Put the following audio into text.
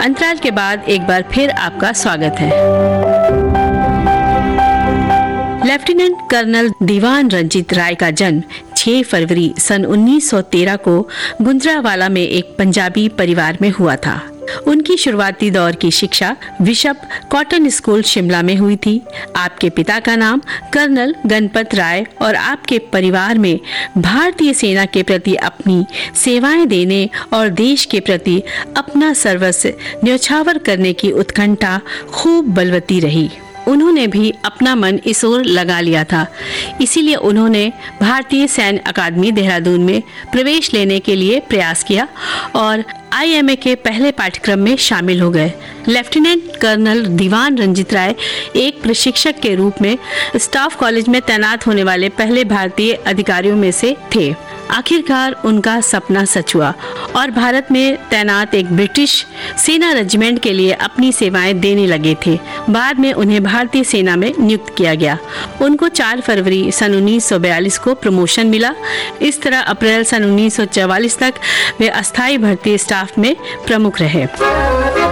अंतराल के बाद एक बार फिर आपका स्वागत है। लेफ्टिनेंट कर्नल दीवान रंजीत राय का जन्म 6 फरवरी सन 1913 को गुंजरावाला में एक पंजाबी परिवार में हुआ था। उनकी शुरुआती दौर की शिक्षा बिशप कॉटन स्कूल शिमला में हुई थी। आपके पिता का नाम कर्नल गणपत राय और आपके परिवार में भारतीय सेना के प्रति अपनी सेवाएं देने और देश के प्रति अपना सर्वस्व न्यौछावर करने की उत्कंठा खूब बलवती रही। उन्होंने भी अपना मन इस ओर लगा लिया था, इसीलिए उन्होंने भारतीय सैन्य अकादमी देहरादून में प्रवेश लेने के लिए प्रयास किया और IMA के पहले पाठ्यक्रम में शामिल हो गए। लेफ्टिनेंट कर्नल दीवान रंजीत राय एक प्रशिक्षक के रूप में स्टाफ कॉलेज में तैनात होने वाले पहले भारतीय अधिकारियों में से थे। आखिरकार उनका सपना सच हुआ और भारत में तैनात एक ब्रिटिश सेना रेजिमेंट के लिए अपनी सेवाएं देने लगे थे। बाद में उन्हें भारतीय सेना में नियुक्त किया गया। उनको 4 फरवरी सन 1942 को प्रमोशन मिला। इस तरह अप्रैल सन 1944 तक वे अस्थायी भर्ती स्टाफ में प्रमुख रहे।